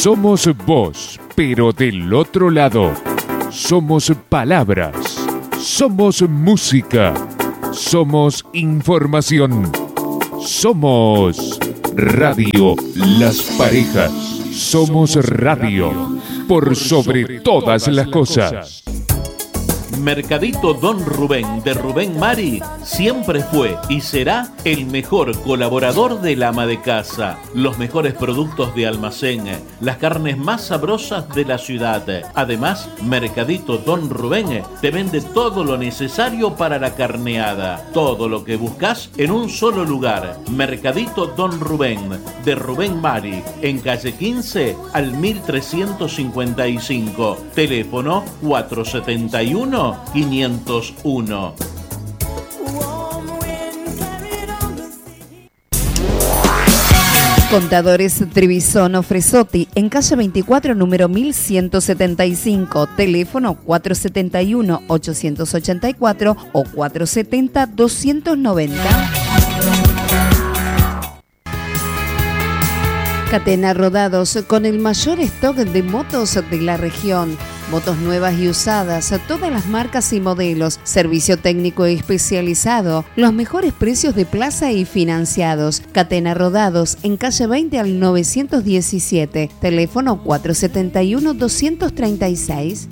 Somos voz, pero del otro lado. Somos palabras. Somos música. Somos información. Somos Radio Las Parejas. Somos radio por sobre todas las cosas. Mercadito Don Rubén de Rubén Mari siempre fue y será el mejor colaborador del ama de casa. Los mejores productos de almacén, las carnes más sabrosas de la ciudad. Además, Mercadito Don Rubén te vende todo lo necesario para la carneada. Todo lo que buscas en un solo lugar. Mercadito Don Rubén de Rubén Mari, en calle 15 al 1355. Teléfono 471 501. Contadores Trevisono Fresotti, en calle 24, número 1175, teléfono 471-884 o 470-290. Catena Rodados, con el mayor stock de motos de la región. Motos nuevas y usadas, todas las marcas y modelos, servicio técnico especializado, los mejores precios de plaza y financiados. Catena Rodados, en calle 20 al 917, teléfono 471-236.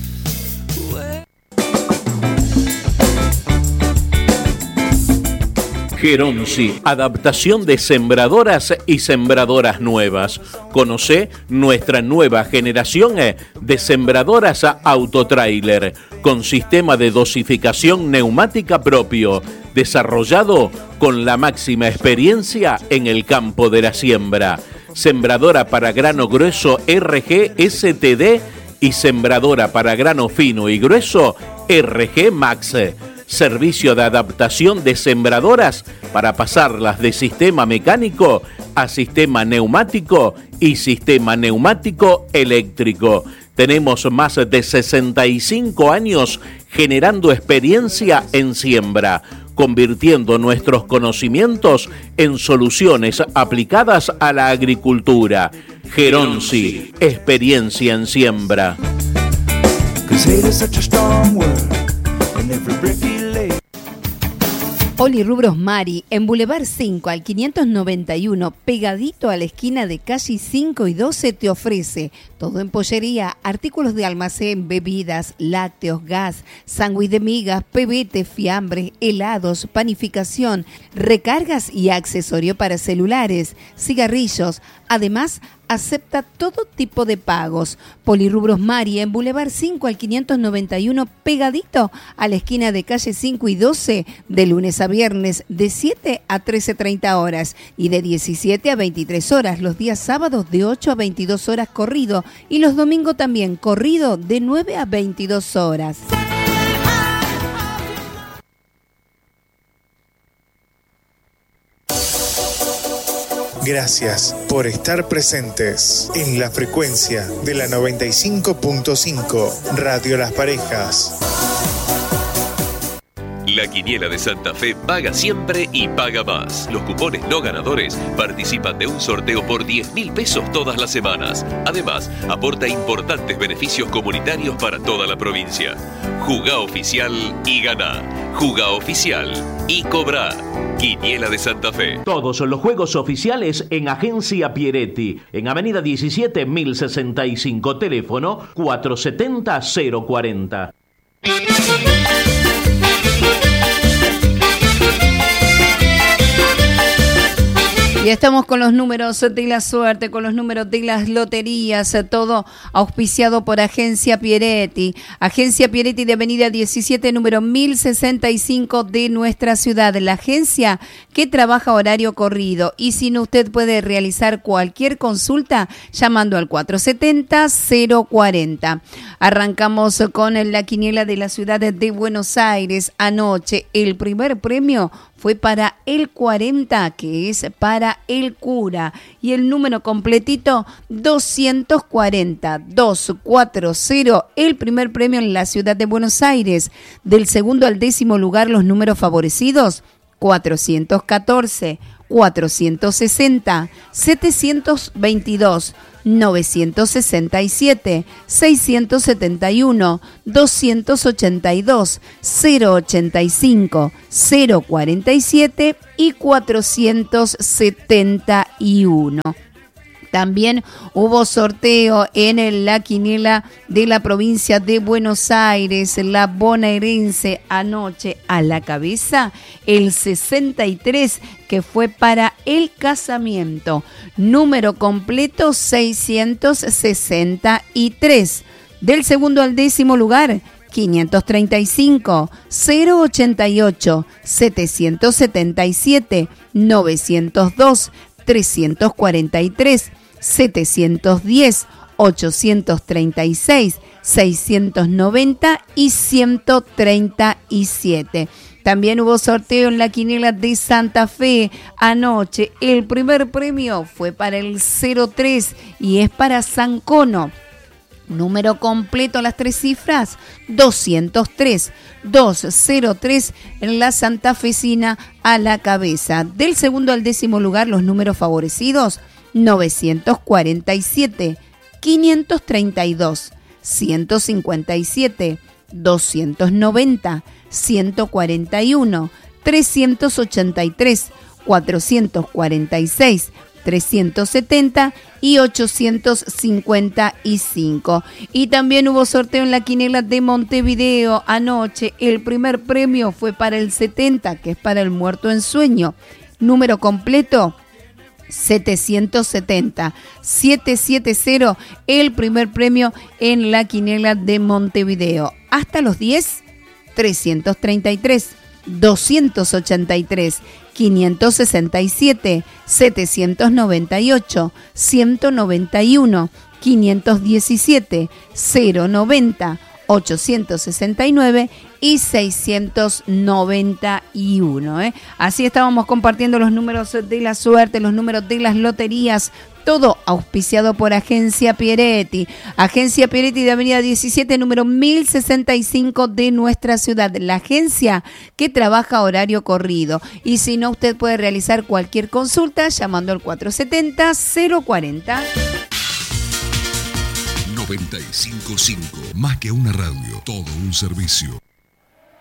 Geronsi, adaptación de sembradoras y sembradoras nuevas. Conoce nuestra nueva generación de sembradoras autotrailer con sistema de dosificación neumática propio, desarrollado con la máxima experiencia en el campo de la siembra. Sembradora para grano grueso RG STD y sembradora para grano fino y grueso RG Max. Servicio de adaptación de sembradoras para pasarlas de sistema mecánico a sistema neumático y sistema neumático eléctrico. Tenemos más de 65 años generando experiencia en siembra, convirtiendo nuestros conocimientos en soluciones aplicadas a la agricultura. Geronsi, experiencia en siembra. Polirrubros Mari, en Boulevard 5 al 591, pegadito a la esquina de calle 5 y 12, te ofrece todo en pollería, artículos de almacén, bebidas, lácteos, gas, sándwich de migas, pebete, fiambre, helados, panificación, recargas y accesorio para celulares, cigarrillos. Además, acepta todo tipo de pagos. Polirrubros Mari, en Boulevard 5 al 591, pegadito a la esquina de calle 5 y 12, de lunes a viernes, de 7 a 13:30 horas y de 17 a 23 horas, los días sábados de 8 a 22 horas corrido y los domingos también corrido de 9 a 22 horas. Gracias por estar presentes en la frecuencia de la 95.5 Radio Las Parejas. La Quiniela de Santa Fe paga siempre y paga más. Los cupones no ganadores participan de un sorteo por 10.000 pesos todas las semanas. Además, aporta importantes beneficios comunitarios para toda la provincia. Jugá oficial y ganá. Jugá oficial y cobrá. Quiniela de Santa Fe. Todos los juegos oficiales en Agencia Pieretti, en Avenida 17, 1065, teléfono 470-040. Y estamos con los números de la suerte, con los números de las loterías, todo auspiciado por Agencia Pieretti. Agencia Pieretti de Avenida 17, número 1065 de nuestra ciudad. La agencia que trabaja horario corrido. Y si no, usted puede realizar cualquier consulta llamando al 470-040. Arrancamos con la quiniela de la ciudad de Buenos Aires. Anoche el primer premio fue para el 40, que es para el cura. Y el número completito, 240, 240, el primer premio en la ciudad de Buenos Aires. Del segundo al 10º lugar, los números favorecidos, 414, 460 722 967 671 282 085 047 y 471. También hubo sorteo en la quiniela de la provincia de Buenos Aires, la bonaerense anoche a la cabeza, el 63, que fue para el casamiento. Número completo 663. Del segundo al décimo lugar, 535, 088, 777, 902, 343, 710, 836, 690 y 137. También hubo sorteo en la quiniela de Santa Fe anoche. El primer premio fue para el 03 y es para San Cono. Número completo, las 3 cifras, 203, 203 en la santafesina a la cabeza. Del segundo al décimo lugar, los números favorecidos, 947, 532, 157, 290, 141, 383, 446, 370 y 855. Y también hubo sorteo en la quiniela de Montevideo anoche. El primer premio fue para el 70, que es para el muerto en sueño. Número completo 770, 770, el primer premio en la quiniela de Montevideo. Hasta los 10, 333, 283, 567, 798, 191, 517, 090, 869 y 691. Así estábamos compartiendo los números de la suerte, los números de las loterías, todo auspiciado por Agencia Pieretti. Agencia Pieretti de Avenida 17, número 1065 de nuestra ciudad. La agencia que trabaja horario corrido. Y si no, usted puede realizar cualquier consulta llamando al 470-040. 95.5, más que una radio, todo un servicio.